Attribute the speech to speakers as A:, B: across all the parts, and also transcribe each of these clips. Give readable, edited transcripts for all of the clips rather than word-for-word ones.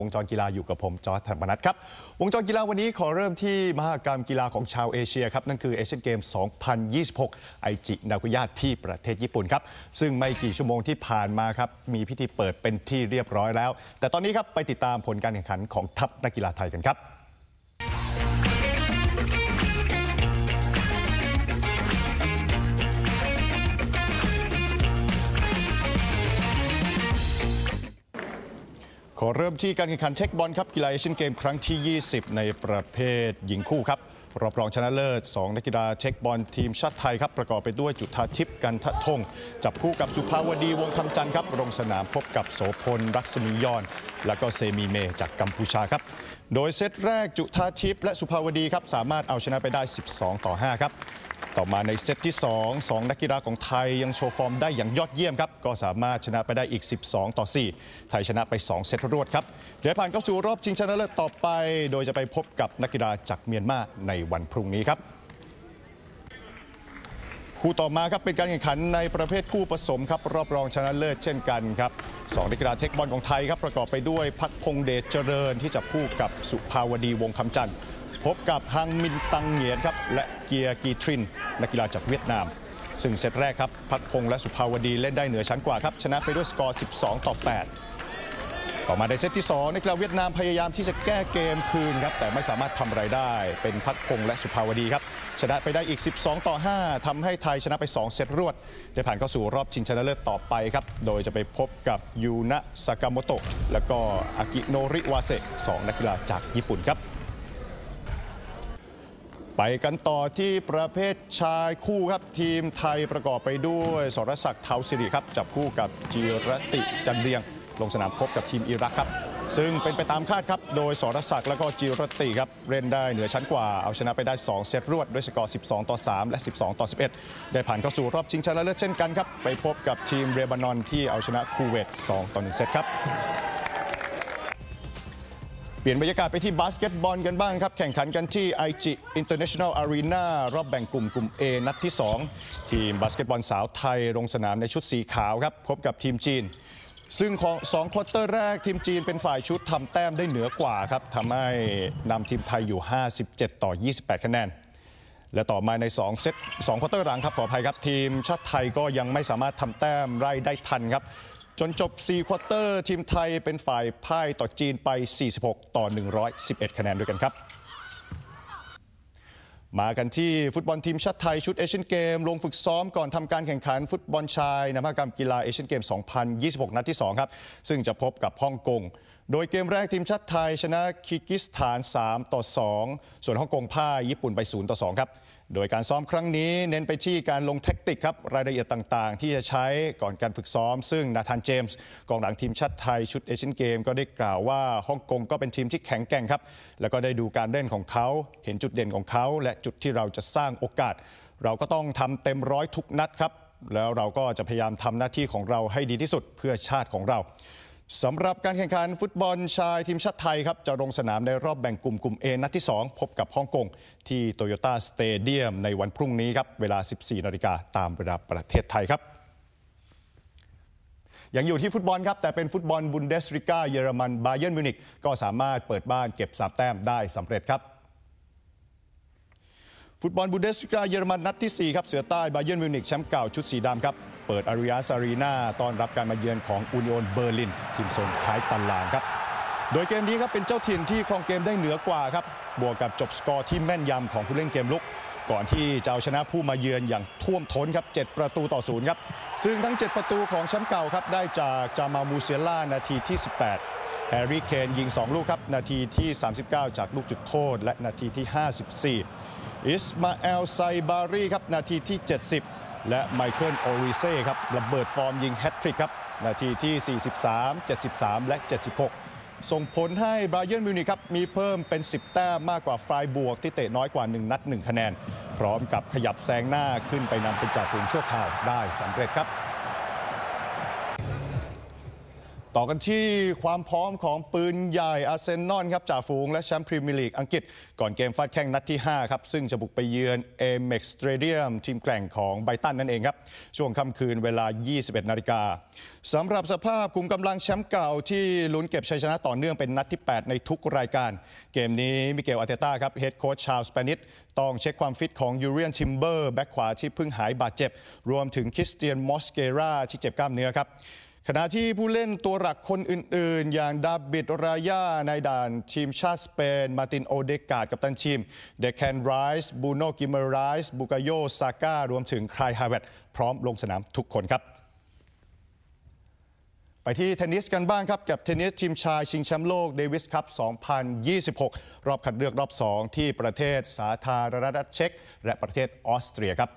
A: วงจรกีฬาอยู่กับผมจอร์จ ธรรมนัสครับวงจรกีฬาวันนี้ขอเริ่มที่มหกรรมกีฬาของชาวเอเชียครับนั่นคือเอเชียนเกม 2026 ไอจินาโกย่าที่ประเทศญี่ปุ่นครับซึ่งไม่กี่ชั่วโมงที่ผ่านมาครับมีพิธีเปิดเป็นที่เรียบร้อยแล้วแต่ตอนนี้ครับไปติดตามผลการแข่งขันของทัพนักกีฬาไทยกันครับขอเริ่มที่การแข่งขันเทคบอลครับกีฬาเอเชียนเกมครั้งที่ 20 ในประเภทหญิงคู่ครับรอบรองชนะเลิศ2นักกีฬาเทคบอลทีมชาติไทยครับประกอบไปด้วยจุฑาทิพย์กันทะทงจับคู่กับสุภาวดีวงคำจันทร์ครับลงสนามพบกับโสพลรักษมียอนและก็เซมีเมจากกัมพูชาครับโดยเซตแรกจุฑาทิพย์และสุภาวดีครับสามารถเอาชนะไปได้ 12-5 ครับต่อมาในเซตที่2นักกีฬาของไทยยังโชว์ฟอร์มได้อย่างยอดเยี่ยมครับก็สามารถชนะไปได้อีก 12-4 ไทยชนะไป2เซตรวดครับเดี๋ยวผ่านเข้าสู่รอบชิงชนะเลิศต่อไปโดยจะไปพบกับนักกีฬาจากเมียนมาในวันพรุ่งนี้ครับคู่ต่อมาครับเป็นการแข่งขันในประเภทคู่ผสมครับรอบรองชนะเลิศเช่นกันครับ2นักกีฬาเทคบอลของไทยครับประกอบไปด้วยพักพงษ์เดชเจริญที่จับคู่กับสุภาวดีวงคำจันทร์พบกับฮังมินตังเหงียนครับและเกียร์กีทรินนักกีฬาจากเวียดนามซึ่งเซตแรกครับพักพงษ์และสุภาวดีเล่นได้เหนือชั้นกว่าครับชนะไปด้วยสกอร์ 12-8 ต่อมาในเซตที่2นักกีฬาเวียดนามพยายามที่จะแก้เกมคืนครับแต่ไม่สามารถทำอะไรได้เป็นพักพงษ์และสุภาวดีครับชนะไปได้อีก 12-5 ทำให้ไทยชนะไป2เซตรวดได้ผ่านเข้าสู่รอบชิงชนะเลิศต่อไปครับโดยจะไปพบกับยูนะซากาโมโตะและก็อากิโนริวาเซะ2นักกีฬาจากญี่ปุ่นครับไปกันต่อที่ประเภทชายคู่ครับทีมไทยประกอบไปด้วยสรศักดิ์เทาสิริครับจับคู่กับจิรติจันเรียงลงสนามพบกับทีมอิรักครับซึ่งเป็นไปตามคาดครับโดยสรศักดิ์และก็จิรติครับเล่นได้เหนือชั้นกว่าเอาชนะไปได้2เซตรวดด้วยสกอร์ 12-3 และ 12-11 ได้ผ่านเข้าสู่รอบชิงชนะเลิศเช่นกันครับไปพบกับทีมเรบานอนที่เอาชนะคูเวต 2-1 เซตครับเปลี่ยนบรรยากาศไปที่บาสเกตบอลกันบ้างครับแข่งขันกันที่ IG International Arena รอบแบ่งกลุ่ม A นัดที่2ทีมบาสเกตบอลสาวไทยลงสนามในชุดสีขาวครับพบกับทีมจีนซึ่งของ2ควอเตอร์แรกทีมจีนเป็นฝ่ายชุดทำแต้มได้เหนือกว่าครับทำให้นำทีมไทยอยู่57-28 คะแนนและต่อมาใน2เซต2ควอเตอร์หลังครับขออภัยครับทีมชาติไทยก็ยังไม่สามารถทำแต้มไล่ได้ทันครับจนจบ4ควอเตอร์ทีมไทยเป็นฝ่ายพ่ายต่อจีนไป46-111 คะแนนด้วยกันครับมากันที่ฟุตบอลทีมชาติไทยชุดเอเชียนเกมลงฝึกซ้อมก่อนทำการแข่งขันฟุตบอลชายในมหกรรมกีฬาเอเชียนเกม 2026 นัดที่2ครับซึ่งจะพบกับฮ่องกงโดยเกมแรกทีมชาติไทยชนะคีร์กิสถาน 3-2 ส่วนฮ่องกงพ่ายญี่ปุ่นไป 0-2 ครับโดยการซ้อมครั้งนี้เน้นไปที่การลงแท็กติกครับรายละเอียดต่างๆที่จะใช้ก่อนการฝึกซ้อมซึ่งนาธานเจมส์กองหลังทีมชาติไทยชุดเอเชียนเกมก็ได้กล่าวว่าฮ่องกงก็เป็นทีมที่แข็งแกร่งครับแล้วก็ได้ดูการเล่นของเขาเห็นจุดเด่นของเขาและจุดที่เราจะสร้างโอกาสเราก็ต้องทำเต็มร้อยทุกนัดครับแล้วเราก็จะพยายามทำหน้าที่ของเราให้ดีที่สุดเพื่อชาติของเราสำหรับการแข่งขันฟุตบอลชายทีมชาติไทยครับจะลงสนามในรอบแบ่งกลุ่ม A นัดที่2พบกับฮ่องกงที่โตโยต้าสเตเดียมในวันพรุ่งนี้ครับเวลา 14 นาฬิกาตามเวลาประเทศไทยครับยังอยู่ที่ฟุตบอลครับแต่เป็นฟุตบอลบุนเดสลิก้าเยอรมันบาเยิร์นมิวนิกก็สามารถเปิดบ้านเก็บ3แต้มได้สำเร็จครับฟุตบอลบุนเดสลิก้าเยอรมันนัดที่4ครับเสือใต้บาเยิร์นมิวนิกแชมป์เก่าชุดสีดำครับเปิดอาริยาซารีนาต้อนรับการมาเยือนของอูนิโอนเบอร์ลินทีมโซนท้ายตารางครับโดยเกมนี้ครับเป็นเจ้าถิ่นที่ครองเกมได้เหนือกว่าครับบวกกับจบสกอร์ที่แม่นยำของผู้เล่นเกมลุกก่อนที่จะเอาชนะผู้มาเยือนอย่างท่วมท้นครับ7-0ครับซึ่งทั้ง7ประตูของแชมป์เก่าครับได้จากจามามูเซล่านาทีที่18แฮร์รี่เคนยิง2ลูกครับนาทีที่39จากลูกจุดโทษและนาทีที่54อิสมาเอลไซบารีครับนาทีที่70และไมเคิลโอริเซ่ครับระเบิดฟอร์มยิงแฮตทริกครับนาทีที่43 73และ76ส่งผลให้บาเยิร์นมิวนิกครับมีเพิ่มเป็น10แต้มมากกว่าไฟบวกที่เตะน้อยกว่า1นัด1คะแนนพร้อมกับขยับแซงหน้าขึ้นไปนำเป็นจ่าฝูงชั่วคราวได้สำเร็จครับต่อกันที่ความพร้อมของปืนใหญ่อาร์เซนอลครับจ่าฝูงและแชมป์พรีเมียร์ลีกอังกฤษก่อนเกมฟาดแข้งนัดที่5ครับซึ่งจะบุกไปเยือน Amex Stadium ทีมแกร่งของไบรตันนั่นเองครับช่วงค่ำคืนเวลา 21 นาฬิกาสำหรับสภาพคุมกำลังแชมป์เก่าที่ลุ้นเก็บชัยชนะต่อเนื่องเป็นนัดที่ 8 ในทุกรายการเกมนี้มิเกลอาร์เตต้าครับเฮดโค้ชชาวสเปนิชต้องเช็คความฟิตของยูเรียนทิมเบอร์แบ็คขวาที่เพิ่งหายบาดเจ็บรวมถึงคริสเตียนมอสเกราที่เจ็บกล้ามเนื้อครับขณะที่ผู้เล่นตัวหลักคนอื่นๆอย่างดาบิดรายาในด่านทีมชาติสเปนมาตินโอเดกาดกัปตันทีมเดแคนไรส์บูโนกิเมไรส์บุกาโยซาก้ารวมถึงคลายฮาเวตพร้อมลงสนามทุกคนครับไปที่เทนนิสกันบ้างครับกับเทนนิสทีมชายชิงแชมป์โลกเดวิสคัพ 2026 รอบคัดเลือกรอบ 2 ที่ประเทศสาธารณรัฐเช็กและประเทศออสเตรียครับ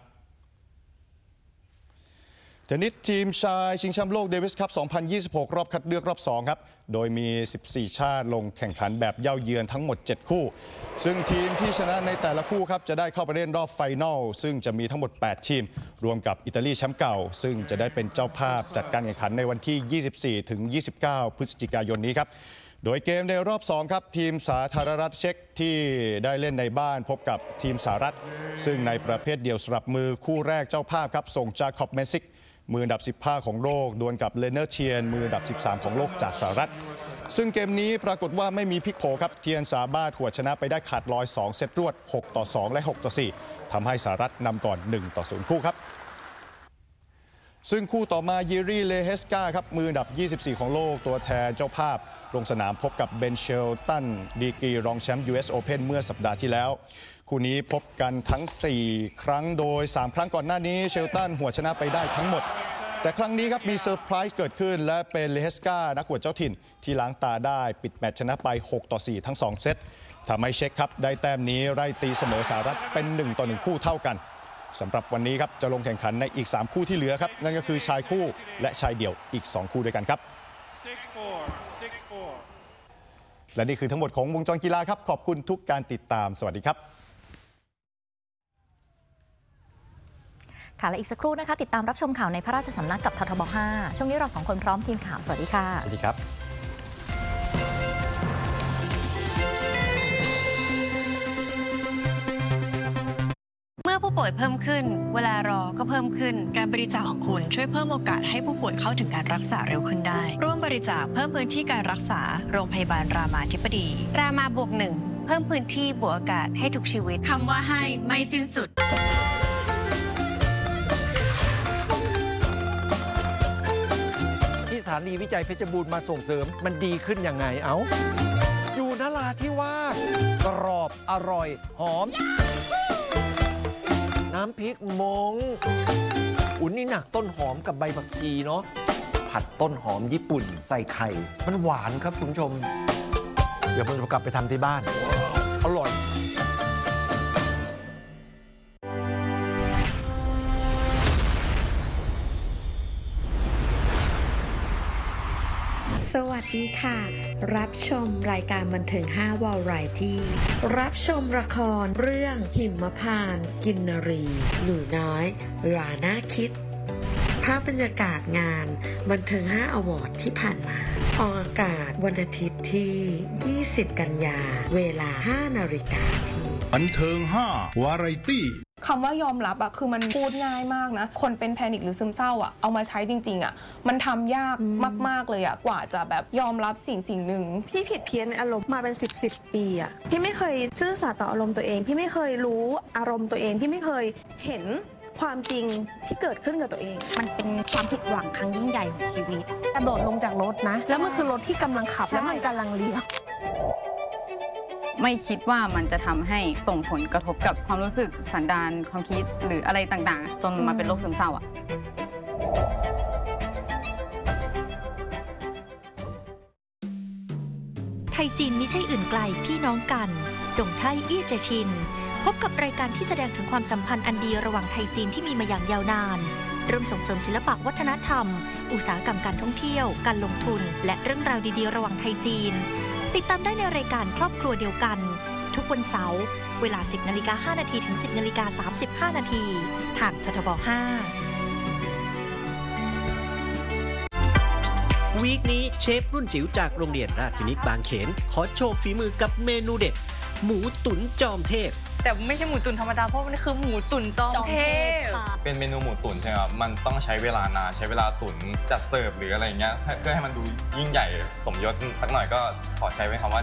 A: เทนนิสทีมชายชิงแชมป์โลกเดวิสคัพ 2026 รอบคัดเลือกรอบ 2 ครับโดยมี 14 ชาติลงแข่งขันแบบเย่าเยือนทั้งหมด 7 คู่ซึ่งทีมที่ชนะในแต่ละคู่ครับจะได้เข้าไปเล่นรอบไฟนอลซึ่งจะมีทั้งหมด 8 ทีมรวมกับอิตาลีแชมป์เก่าซึ่งจะได้เป็นเจ้าภาพจัดการแข่งขันในวันที่ 24 ถึง 29 พฤศจิกายนนี้ครับโดยเกมในรอบ 2 ครับทีมสาธารณรัฐเช็กที่ได้เล่นในบ้านพบกับทีมสหรัฐซึ่งในประเภทเดี่ยวสลับมือคู่แรกเจ้าภาพครับส่งจาคอบเมซิกมืออันดับ 15 ของโลกดวลกับเลเนอร์เทียนมืออันดับ 13 ของโลกจากสหรัฐซึ่งเกมนี้ปรากฏว่าไม่มีพลิกโผครับเทียนสามารถหวดชนะไปได้ขาดลอย 2 เซตรวด 6-2 และ 6-4 ทำให้สหรัฐนำก่อน 1-0 คู่ครับซึ่งคู่ต่อมายิรีเลเฮสกาครับมืออันดับ 24 ของโลกตัวแทนเจ้าภาพลงสนามพบกับเบนเชลตันดีกรีรองแชมป์ US Open เมื่อสัปดาห์ที่แล้วคู่นี้พบกันทั้ง 4 ครั้งโดย 3 ครั้งก่อนหน้านี้เชลตันหัวชนะไปได้ทั้งหมดแต่ครั้งนี้ครับมีเซอร์ไพรส์เกิดขึ้นและเป็นเลเฮสกานักหัวเจ้าถิ่นที่ล้างตาได้ปิดแมตช์ชนะไป 6-4 ทั้ง 2 เซตทำให้เช็คครับได้แต้มนี้ไล่ตีเสมอสหรัฐเป็น 1-1 คู่เท่ากันสำหรับวันนี้ครับจะลงแข่งขันในอีก 3 คู่ที่เหลือครับนั่นก็คือชายคู่และชายเดี่ยวอีก 2 คู่ด้วยกันครับและนี่คือทั้งหมดของวงจรกีฬาครับขอบคุณทุกการติดตามสวัสดีครับ
B: ค่ะและอีกสักครู่นะคะติดตามรับชมข่าวในพระราชสำนักกับททบ 5 ช่วงนี้เรา2 คนพร้อมทีมข่าวสวัสดีค่ะ
A: สวัสดีครับ
C: เมื่อผู้ป่วยเพิ่มขึ้นเวลารอก็เพิ่มขึ้นการบริจาคของคุณช่วยเพิ่มโอกาสให้ผู้ป่วยเข้าถึงการรักษาเร็วขึ้นได้ร่วมบริจาคเพิ่มพื้นที่การรักษาโรงพยาบาลรามาธิบดีรามาบวก 1เพิ่มพื้นที่บวกอากาศให้ทุกชีวิตคำว่าให้ไม่สิ้นสุด
D: สถานีวิจัยเพชรบูรณ์มาส่งเสริมมันดีขึ้นยังไงอยู่นราธิวาสกรอบอร่อยหอมน้ำพริกมงอุ่นนี่หนักต้นหอมกับใบผักชีเนาะผัดต้นหอมญี่ปุ่นใส่ไข่มันหวานครับคุณผู้ชมเดี๋ยวผมจะกลับไปทำที่บ้านอร่อย
E: สวัสดีค่ะรับชมรายการบันเทิง5วาไรตี้รับชมละครเรื่องหิมพานต์กินนรีหนูน้อยลาน่าคิดภาพบรรยากาศงานบันเทิง5อวอร์ดที่ผ่านมาออกอากาศวันอาทิตย์ที่ 20 กันยาเวลา 5 นาฬิกาที่
F: บันเทิง5วาไรตี้
G: คำว่ายอมรับอะคือมันพูดง่ายมากนะคนเป็นแพนิคหรือซึมเศร้าอะเอามาใช้จริงๆอะมันทำยากมากๆเลยอะกว่าจะแบบยอมรับสิ่งหนึ่ง
H: พี่ผิดเพี้ยนในอารมณ์มาเป็น10 ปีอะพี่ไม่เคยซื่อสัตย์ต่ออารมณ์ตัวเองพี่ไม่เคยรู้อารมณ์ตัวเองพี่ไม่เคยเห็นความจริงที่เกิดขึ้นกับตัวเอง
I: มันเป็นความผิดหวังครั้งยิ่งใหญ่ของชีวิต
H: กระโดดลงจากรถนะแล้วมันคือรถที่กำลังขับแล้วมันกำลังเลี้ยว
I: ไม่คิดว่ามันจะทำให้ส่งผลกระทบกับความรู้สึกสันดานความคิดหรืออะไรต่างๆจนมาเป็นโรคซึมเศร้า
B: ไทยจีนไม่ใช่อื่นไกลพี่น้องกันจงไทอี้เจชินพบกับรายการที่แสดงถึงความสัมพันธ์อันดีระหว่างไทยจีนที่มีมาอย่างยาวนานร่วมส่งเสริมศิลปะวัฒนธรรมอุตสาหกรรมการท่องเที่ยวการลงทุนและเรื่องราวดีๆระหว่างไทยจีนติดตามได้ในรายการครอบครัวเดียวกันทุกวันเสาร์เวลา 10:05 น.ถึง 10:35 น.ทางททบ 5
J: วีคนี้เชฟรุ่นจิ๋วจากโรงเรียนราชพินิจบางเขนขอโชว์ฝีมือกับเมนูเด็ดหมูตุ๋นจอมเทพ
I: แต่ไม่ใช่หมูตุ๋นธรรมดาเพราะมันคือหมูตุ๋นจอมเทพ
K: เป็นเมนูหมูตุ๋นใช่ไหมครับมันต้องใช้เวลานานใช้เวลาตุ๋นจัดเสิร์ฟหรืออะไรเงี้ยเพื่อให้มันดูยิ่งใหญ่สมยศสักหน่อยก็ขอใช้เป็นคำว่า